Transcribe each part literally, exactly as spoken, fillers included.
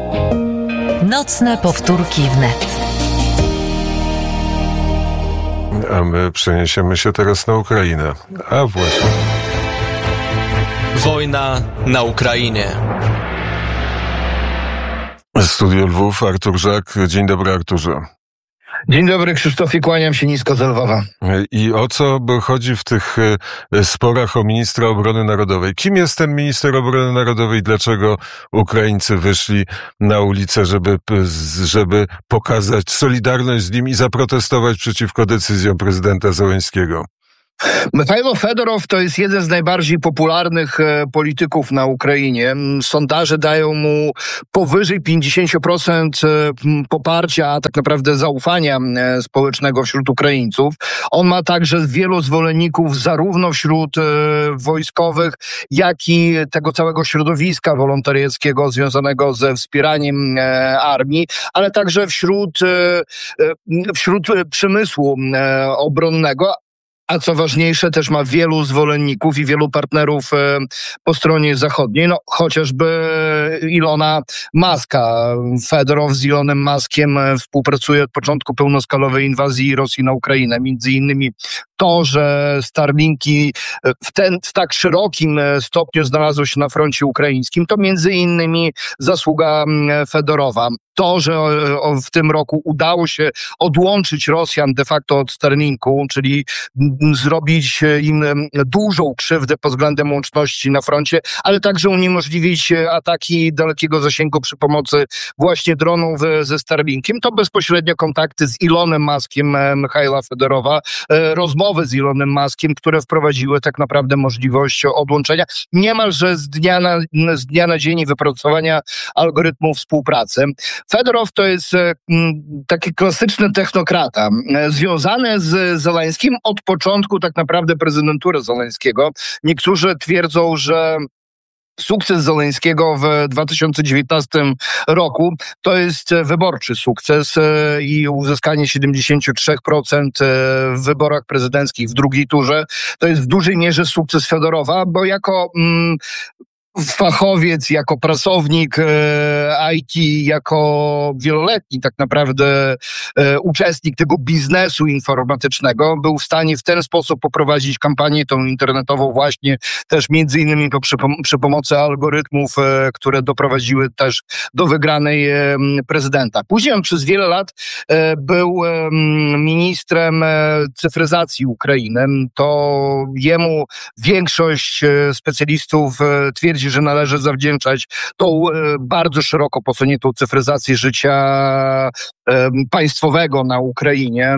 Nocne powtórki wnet. A my przeniesiemy się teraz na Ukrainę. A właśnie. Wojna na Ukrainie. Studio Lwów, Artur Żak. Dzień dobry, Arturze. Dzień dobry, Krzysztofie, kłaniam się nisko z Lwowa. I o co chodzi w tych sporach o ministra obrony narodowej? Kim jest ten minister obrony narodowej? Dlaczego Ukraińcy wyszli na ulicę, żeby, żeby pokazać solidarność z nim i zaprotestować przeciwko decyzjom prezydenta Zełenskiego? Michajlo Fedorow to jest jeden z najbardziej popularnych e, polityków na Ukrainie. Sondaże dają mu powyżej pięćdziesiąt procent e, poparcia, a tak naprawdę zaufania e, społecznego wśród Ukraińców. On ma także wielu zwolenników zarówno wśród e, wojskowych, jak i tego całego środowiska wolontariackiego związanego ze wspieraniem e, armii, ale także wśród, e, e, wśród przemysłu e, obronnego. A co ważniejsze, też ma wielu zwolenników i wielu partnerów e, po stronie zachodniej, no chociażby Ilona Muska. Fedorow z Elonem Muskiem e, współpracuje od początku pełnoskalowej inwazji Rosji na Ukrainę. Między innymi to, że Starlinki w, ten, w tak szerokim stopniu znalazły się na froncie ukraińskim, to między innymi zasługa Fedorowa. To, że w tym roku udało się odłączyć Rosjan de facto od Starlinku, czyli zrobić im dużą krzywdę pod względem łączności na froncie, ale także uniemożliwić ataki dalekiego zasięgu przy pomocy właśnie dronów ze Starlinkiem, to bezpośrednio kontakty z Elonem Muskiem Michajla Fedorowa, rozmowy z Elonem Muskiem, które wprowadziły tak naprawdę możliwość odłączenia niemalże z dnia na, z dnia na dzień i wypracowania algorytmów współpracy. Fedorow to jest taki klasyczny technokrata, związany z Zełenskim od początku tak naprawdę prezydentury Zełenskiego. Niektórzy twierdzą, że sukces Zełenskiego w dwa tysiące dziewiętnastym roku to jest wyborczy sukces i uzyskanie siedemdziesiąt trzy procent w wyborach prezydenckich w drugiej turze. To jest w dużej mierze sukces Fedorowa, bo jako mm, fachowiec, jako pracownik e, I T, jako wieloletni tak naprawdę e, uczestnik tego biznesu informatycznego, był w stanie w ten sposób poprowadzić kampanię tą internetową właśnie też między innymi przy, przy pomocy algorytmów, e, które doprowadziły też do wygranej e, prezydenta. Później on przez wiele lat e, był e, ministrem e, cyfryzacji Ukrainy. To jemu większość e, specjalistów e, twierdzi, że należy zawdzięczać tą e, bardzo szeroko posuniętą cyfryzację życia e, państwowego na Ukrainie.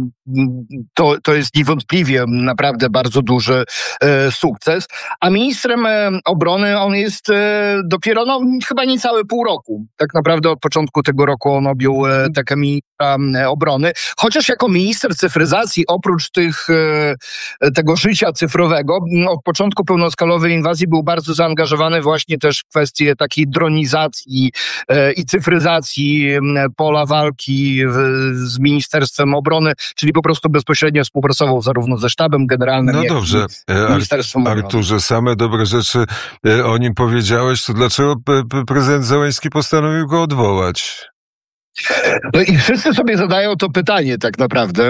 To, to jest niewątpliwie naprawdę bardzo duży e, sukces. A ministrem e, obrony on jest e, dopiero no, chyba niecałe pół roku. Tak naprawdę od początku tego roku on objął e, taką ministra e, obrony. Chociaż jako minister cyfryzacji oprócz tych, e, tego życia cyfrowego od początku pełnoskalowej inwazji był bardzo zaangażowany właśnie też w kwestie takiej dronizacji e, i cyfryzacji e, pola walki w, z Ministerstwem Obrony, czyli po prostu bezpośrednio współpracował zarówno ze sztabem generalnym, no jak dobrze. i Ministerstwem Obrony. Arturze, same dobre rzeczy o nim powiedziałeś, to dlaczego prezydent Zełenski postanowił go odwołać? No i wszyscy sobie zadają to pytanie tak naprawdę.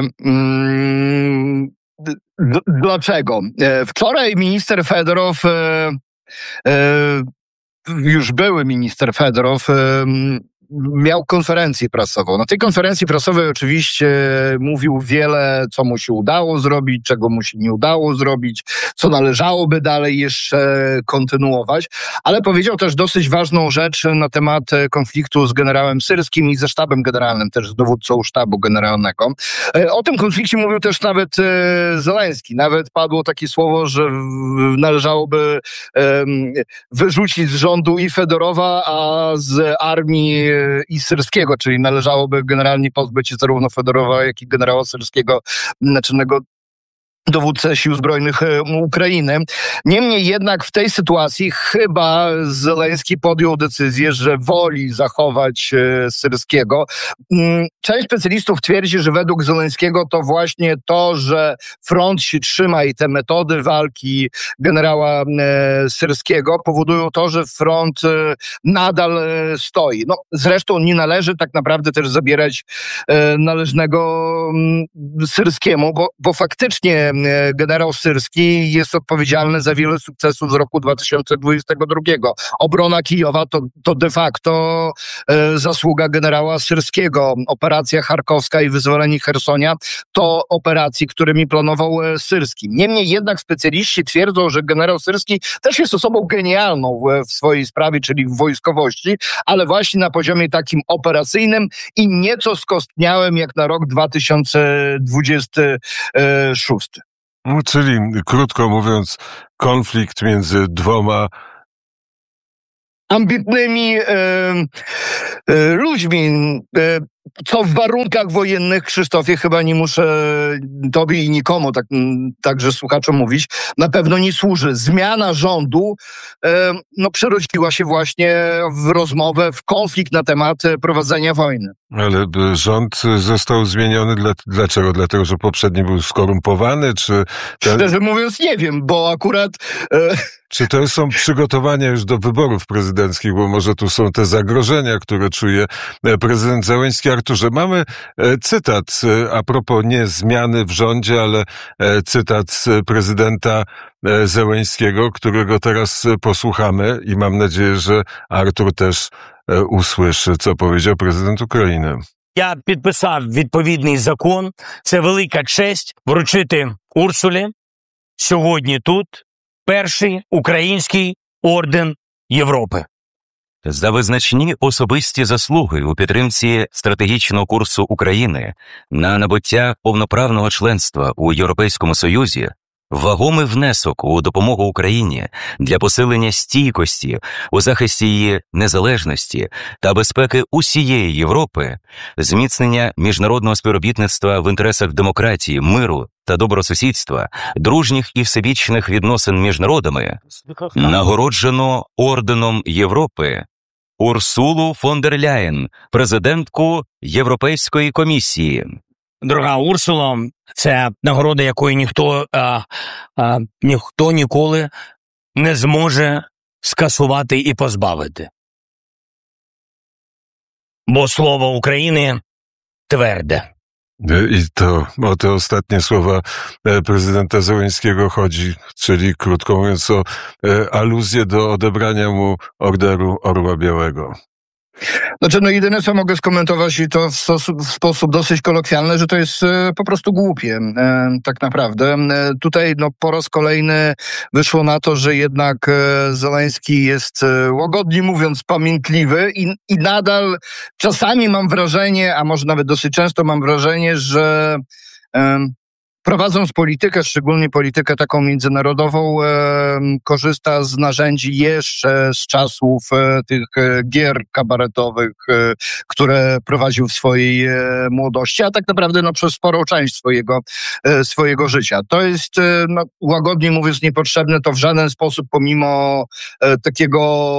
Hmm, d- dlaczego? E, wczoraj minister Fedorow e, E, już były minister Fedorow e, miał konferencję prasową. Na tej konferencji prasowej oczywiście mówił wiele, co mu się udało zrobić, czego mu się nie udało zrobić, co należałoby dalej jeszcze kontynuować, ale powiedział też dosyć ważną rzecz na temat konfliktu z generałem Syrskim i ze sztabem generalnym, też z dowódcą sztabu generalnego. O tym konflikcie mówił też nawet Zełenski. Nawet padło takie słowo, że należałoby wyrzucić z rządu i Fedorowa, a z armii i Syrskiego, czyli należałoby generalnie pozbyć się zarówno Fedorowa, jak i generała Syrskiego, naczelnego dowódcę Sił Zbrojnych Ukrainy. Niemniej jednak w tej sytuacji chyba Zełenski podjął decyzję, że woli zachować Syrskiego. Część specjalistów twierdzi, że według Zełenskiego to właśnie to, że front się trzyma i te metody walki generała Syrskiego powodują to, że front nadal stoi. No, zresztą nie należy tak naprawdę też zabierać należnego Syrskiemu, bo, bo faktycznie generał Syrski jest odpowiedzialny za wiele sukcesów z roku dwa tysiące dwudziestego drugiego. Obrona Kijowa to, to de facto e, zasługa generała Syrskiego. Operacja charkowska i wyzwolenie Chersonia to operacji, którymi planował e, Syrski. Niemniej jednak specjaliści twierdzą, że generał Syrski też jest osobą genialną w, w swojej sprawie, czyli w wojskowości, ale właśnie na poziomie takim operacyjnym i nieco skostniałym jak na rok dwa tysiące dwudziesty szósty. No, czyli krótko mówiąc, konflikt między dwoma ambitnymi e, e, ludźmi, e, co w warunkach wojennych, Krzysztofie, chyba nie muszę tobie i nikomu, tak, także słuchaczom mówić, na pewno nie służy. Zmiana rządu e, no, przerodziła się właśnie w rozmowę, w konflikt na temat prowadzenia wojny. Ale rząd został zmieniony. Dla, dlaczego? Dlatego, że poprzedni był skorumpowany? Czy ten... Szczerze mówiąc nie wiem, bo akurat... E... Czy to są przygotowania już do wyborów prezydenckich? Bo może tu są te zagrożenia, które czuje prezydent Zełenski. Arturze, mamy cytat a propos nie zmiany w rządzie, ale cytat z prezydenta Zełenskiego, którego teraz posłuchamy i mam nadzieję, że Artur też usłyszy, co powiedział prezydent України. Я підписав відповідний закон. Це велика честь вручити Урсулі сьогодні тут перший український орден Європи. За визначні особисті заслуги у підтримці стратегічного курсу України на набуття повноправного членства у Європейському Союзі, вагомий внесок у допомогу Україні для посилення стійкості у захисті її незалежності та безпеки усієї Європи, зміцнення міжнародного співробітництва в інтересах демократії, миру та добросусідства, дружніх і всебічних відносин між народами, нагороджено Орденом Європи Урсулу фон дер Ляєн, президентку Європейської комісії. Дорога Урсула, це нагорода, якої ніхто, а, а, ніхто ніколи не зможе скасувати і позбавити. Бо слово України тверде. I to o te ostatnie słowa prezydenta Zełenskiego chodzi, czyli krótko mówiąc o aluzję do odebrania mu Orderu Orła Białego. Znaczy, no jedyne co mogę skomentować i to w sposób, w sposób dosyć kolokwialny, że to jest e, po prostu głupie, e, tak naprawdę. E, tutaj no, po raz kolejny wyszło na to, że jednak e, Zełenski jest e, łagodnie mówiąc pamiętliwy i, i nadal czasami mam wrażenie, a może nawet dosyć często mam wrażenie, że e, prowadząc politykę, szczególnie politykę taką międzynarodową, e, korzysta z narzędzi jeszcze z czasów e, tych e, gier kabaretowych, e, które prowadził w swojej e, młodości, a tak naprawdę no, przez sporą część swojego, e, swojego życia. To jest, e, no, łagodnie mówiąc, niepotrzebne. To w żaden sposób, pomimo e, takiego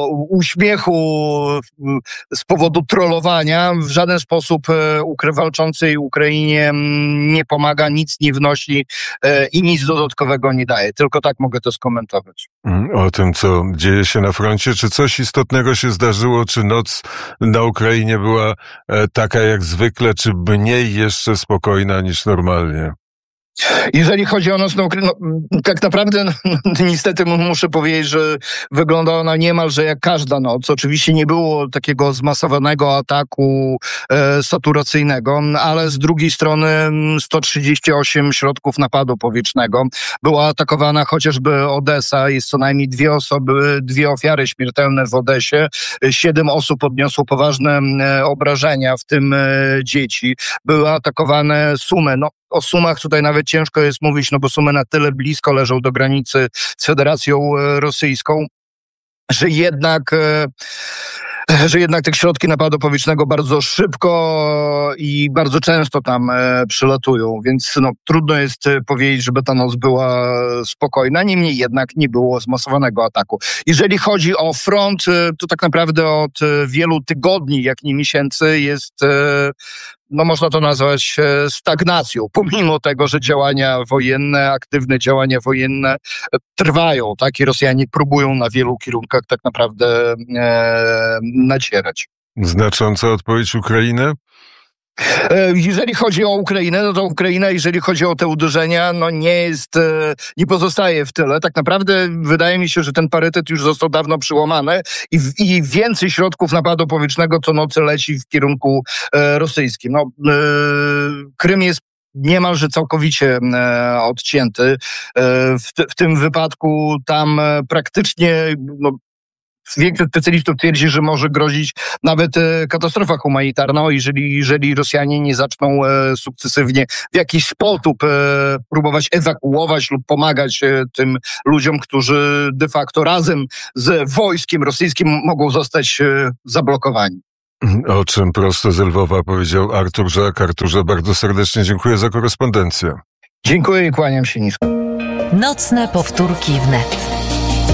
uśmiechu e, z powodu trollowania, w żaden sposób e, ukry, walczącej Ukrainie m, nie pomaga, nic nie wnosi i nic dodatkowego nie daje. Tylko tak mogę to skomentować. O tym, co dzieje się na froncie. Czy coś istotnego się zdarzyło? Czy noc na Ukrainie była taka jak zwykle, czy mniej jeszcze spokojna niż normalnie? Jeżeli chodzi o nocną Ukrainę, no, tak naprawdę no, niestety muszę powiedzieć, że wygląda ona niemalże jak każda noc. Oczywiście nie było takiego zmasowanego ataku e, saturacyjnego, ale z drugiej strony sto trzydzieści osiem środków napadu powietrznego. Była atakowana chociażby Odessa, jest co najmniej dwie osoby, dwie ofiary śmiertelne w Odesie. Siedem osób odniosło poważne e, obrażenia, w tym e, dzieci. Były atakowane Sumy. No, o Sumach tutaj nawet ciężko jest mówić, no bo Sumy na tyle blisko leżą do granicy z Federacją Rosyjską, że jednak że jednak te środki napadu powietrznego bardzo szybko i bardzo często tam przylatują, więc no, trudno jest powiedzieć, żeby ta noc była spokojna, niemniej jednak nie było zmasowanego ataku. Jeżeli chodzi o front, to tak naprawdę od wielu tygodni, jak nie miesięcy, jest, no można to nazwać stagnacją, pomimo tego, że działania wojenne, aktywne działania wojenne trwają, tak, i Rosjanie próbują na wielu kierunkach tak naprawdę e, nacierać. Znacząca odpowiedź Ukrainy? Jeżeli chodzi o Ukrainę, no to Ukraina, jeżeli chodzi o te uderzenia, no nie jest, nie pozostaje w tyle. Tak naprawdę wydaje mi się, że ten parytet już został dawno przyłamany i, i więcej środków napadu powietrznego co nocy leci w kierunku e, rosyjskim. No, e, Krym jest niemalże całkowicie e, odcięty. E, w, te, w tym wypadku tam e, praktycznie no, większość specjalistów twierdzi, że może grozić nawet e, katastrofa humanitarna, jeżeli, jeżeli Rosjanie nie zaczną e, sukcesywnie w jakiś sposób e, próbować ewakuować lub pomagać e, tym ludziom, którzy de facto razem z wojskiem rosyjskim mogą zostać e, zablokowani. O czym prosto z Lwowa powiedział Artur Żak. Arturze, bardzo serdecznie dziękuję za korespondencję. Dziękuję i kłaniam się nisko. Nocne powtórki wnet.